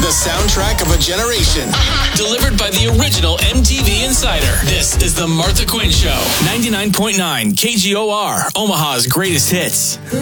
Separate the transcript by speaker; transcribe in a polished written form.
Speaker 1: the soundtrack of a generation. Delivered by the original MTV Insider. This is The Martha Quinn Show. 99.9 KGOR, Omaha's greatest hits.